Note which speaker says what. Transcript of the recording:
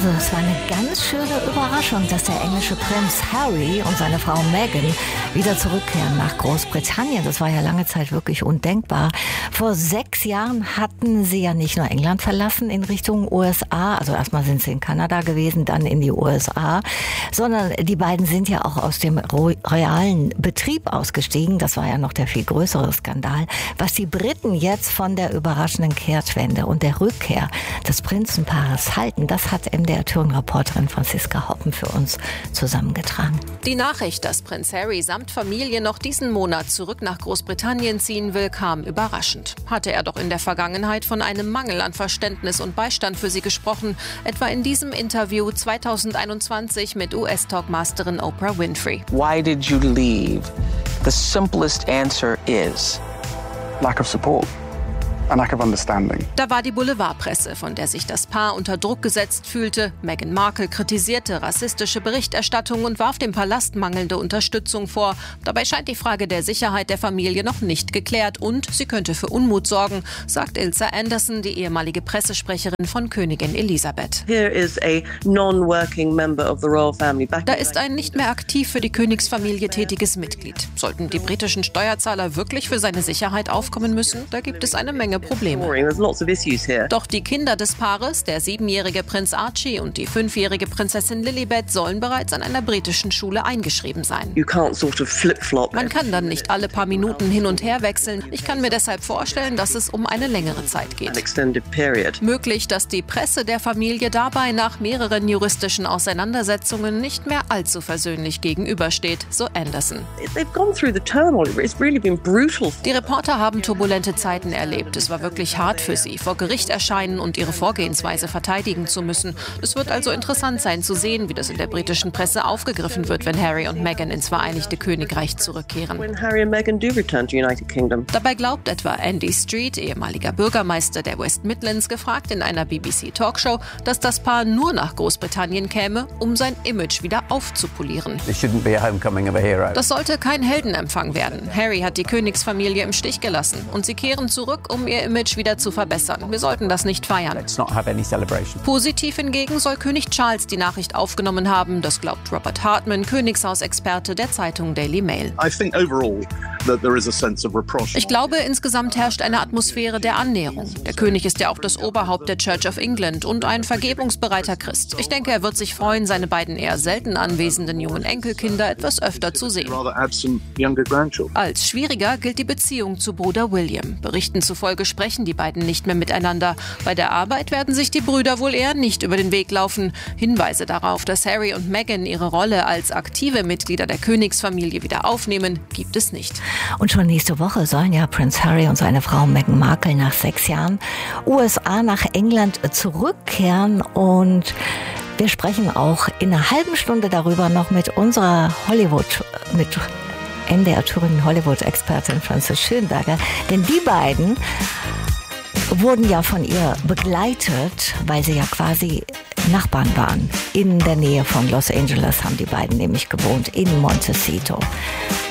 Speaker 1: Also es war eine ganz schöne Überraschung, dass der englische Prinz Harry und seine Frau Meghan wieder zurückkehren nach Großbritannien. Das war ja lange Zeit wirklich undenkbar. Vor 6 Jahren hatten sie ja nicht nur England verlassen in Richtung USA, also erstmal sind sie in Kanada gewesen, dann in die USA, sondern die beiden sind ja auch aus dem royalen Betrieb ausgestiegen. Das war ja noch der viel größere Skandal. Was die Briten jetzt von der überraschenden Kehrtwende und der Rückkehr des Prinzenpaares halten, das hat MDR-Thüringen-Reporterin Franziska Hoppen für uns zusammengetragen.
Speaker 2: Die Nachricht, dass Prinz Harry samt Familie noch diesen Monat zurück nach Großbritannien ziehen will, kam überraschend. Hatte er doch in der Vergangenheit von einem Mangel an Verständnis und Beistand für sie gesprochen, etwa in diesem Interview 2021 mit US-Talkmasterin Oprah Winfrey.
Speaker 3: Why did you leave? The simplest answer is
Speaker 4: lack of support. A lack of understanding.
Speaker 2: Da war die Boulevardpresse, von der sich das Paar unter Druck gesetzt fühlte. Meghan Markle kritisierte rassistische Berichterstattung und warf dem Palast mangelnde Unterstützung vor. Dabei scheint die Frage der Sicherheit der Familie noch nicht geklärt und sie könnte für Unmut sorgen, sagt Ilse Anderson, die ehemalige Pressesprecherin von Königin Elisabeth.
Speaker 5: Da ist
Speaker 2: ein nicht mehr aktiv für die Königsfamilie tätiges Mitglied. Sollten die britischen Steuerzahler wirklich für seine Sicherheit aufkommen müssen? Da gibt es eine Menge Probleme. Doch die Kinder des Paares, der 7-jährige Prinz Archie und die 5-jährige Prinzessin Lilibet, sollen bereits an einer britischen Schule eingeschrieben sein. Man kann dann nicht alle paar Minuten hin und her wechseln. Ich kann mir deshalb vorstellen, dass es um eine längere Zeit geht. Möglich, dass die Presse der Familie dabei nach mehreren juristischen Auseinandersetzungen nicht mehr allzu versöhnlich gegenübersteht, so Anderson. Die Reporter haben turbulente Zeiten erlebt. Es war wirklich hart für sie, vor Gericht erscheinen und ihre Vorgehensweise verteidigen zu müssen. Es wird also interessant sein zu sehen, wie das in der britischen Presse aufgegriffen wird, wenn Harry und Meghan ins Vereinigte Königreich zurückkehren. Dabei glaubt etwa Andy Street, ehemaliger Bürgermeister der West Midlands, gefragt in einer BBC-Talkshow, dass das Paar nur nach Großbritannien käme, um sein Image wieder aufzupolieren. Das sollte kein Heldenempfang werden. Harry hat die Königsfamilie im Stich gelassen und sie kehren zurück, um ihr Image wieder zu verbessern. Wir sollten das nicht feiern. Positiv hingegen soll König Charles die Nachricht aufgenommen haben. Das glaubt Robert Hartman, Königshausexperte der Zeitung Daily Mail. Ich glaube, insgesamt herrscht eine Atmosphäre der Annäherung. Der König ist ja auch das Oberhaupt der Church of England und ein vergebungsbereiter Christ. Ich denke, er wird sich freuen, seine beiden eher selten anwesenden jungen Enkelkinder etwas öfter zu sehen. Als schwieriger gilt die Beziehung zu Bruder William. Berichten zufolge sprechen die beiden nicht mehr miteinander. Bei der Arbeit werden sich die Brüder wohl eher nicht über den Weg laufen. Hinweise darauf, dass Harry und Meghan ihre Rolle als aktive Mitglieder der Königsfamilie wieder aufnehmen, gibt es nicht.
Speaker 1: Und schon nächste Woche sollen ja Prinz Harry und seine Frau Meghan Markle nach 6 Jahren USA nach England zurückkehren und wir sprechen auch in einer halben Stunde darüber noch mit unserer mit MDR Thüringen Hollywood-Expertin Frances Schönberger, denn die beiden wurden ja von ihr begleitet, weil sie ja quasi Nachbarn waren. In der Nähe von Los Angeles haben die beiden nämlich gewohnt, in Montecito.